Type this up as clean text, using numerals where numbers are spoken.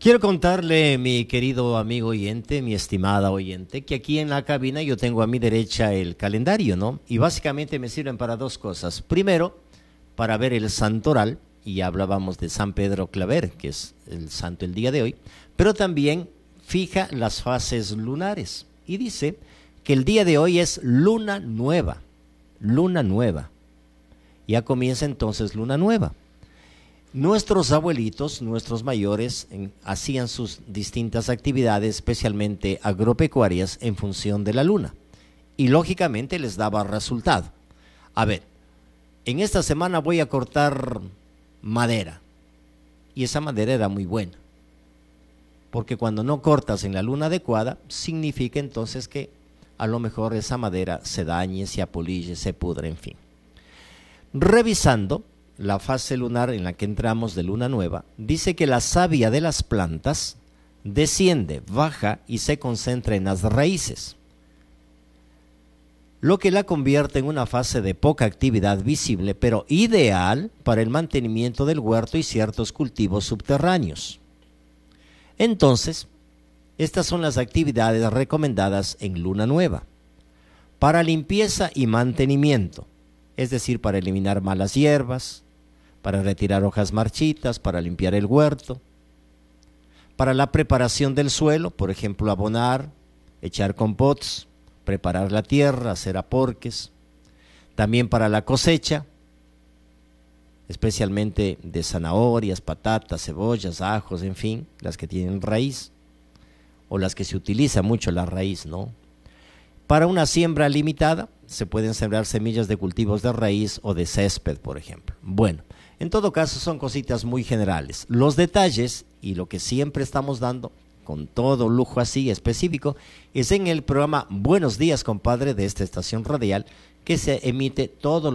Quiero contarle, mi querido amigo oyente, mi estimada oyente, que aquí en la cabina yo tengo a mi derecha el calendario, ¿no? Y básicamente me sirven para dos cosas. Primero, para ver el santoral, y ya hablábamos de San Pedro Claver, que es el santo el día de hoy, pero también fija las fases lunares. Y dice que el día de hoy es luna nueva, luna nueva. Ya comienza entonces luna nueva. Nuestros abuelitos, nuestros mayores, hacían sus distintas actividades, especialmente agropecuarias, en función de la luna. Y lógicamente les daba resultado. A ver, en esta semana voy a cortar madera. Y esa madera era muy buena. Porque cuando no cortas en la luna adecuada, significa entonces que a lo mejor esa madera se dañe, se apolille, se pudre, en fin. Revisando la fase lunar en la que entramos de luna nueva, dice que la savia de las plantas desciende, baja y se concentra en las raíces, lo que la convierte en una fase de poca actividad visible, pero ideal para el mantenimiento del huerto y ciertos cultivos subterráneos. Entonces, estas son las actividades recomendadas en luna nueva. Para limpieza y mantenimiento, es decir, para eliminar malas hierbas, para retirar hojas marchitas, para limpiar el huerto, para la preparación del suelo, por ejemplo, abonar, echar compots, preparar la tierra, hacer aporques, también para la cosecha, especialmente de zanahorias, patatas, cebollas, ajos, en fin, las que tienen raíz, o las que se utiliza mucho la raíz, ¿no? Para una siembra limitada, se pueden sembrar semillas de cultivos de raíz o de césped, por ejemplo. Bueno, en todo caso son cositas muy generales. Los detalles y lo que siempre estamos dando, con todo lujo así específico, es en el programa Buenos Días, compadre, de esta estación radial, que se emite todos